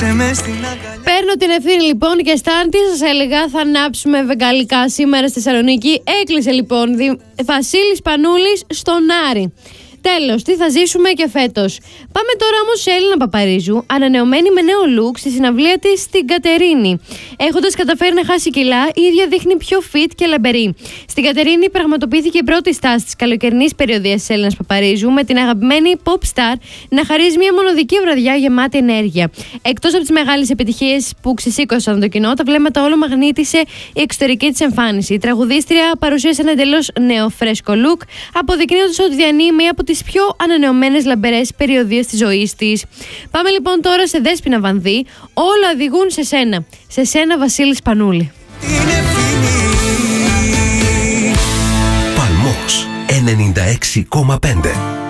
Παίρνω την ευθύνη λοιπόν και στάντη, σας έλεγα θα ανάψουμε βεγγαλικά σήμερα στη Θεσσαλονίκη. Έκλεισε λοιπόν Βασίλης Πανούλης στον Άρη. Τέλος, τι θα ζήσουμε και φέτος. Πάμε τώρα όμως σε Έλληνα Παπαρίζου, ανανεωμένη με νέο look στη συναυλία της στην Κατερίνη. Έχοντας καταφέρει να χάσει κιλά, η ίδια δείχνει πιο fit και λαμπερή. Στην Κατερίνη πραγματοποιήθηκε η πρώτη στάση της καλοκαιρινής περιοδίας της Έλληνας Παπαρίζου, με την αγαπημένη pop star να χαρίζει μια μοναδική βραδιά γεμάτη ενέργεια. Εκτός από τις μεγάλες επιτυχίες που ξεσήκωσαν το κοινό, τα βλέμματα όλο μαγνήτησε η εξωτερική της εμφάνιση. Η τραγουδίστρια παρουσίασε ένα εντελώς νέο φρέσκο look, αποδεικνύοντας ότι διανύει μία από τις πιο ανανεωμένες λαμπερές περιοδίες της ζωής της. Πάμε λοιπόν τώρα σε Δέσποινα Βανδύ. Όλα οδηγούν σε σένα. Σε σένα, Βασίλης Πανούλη. Παλμός 96,5.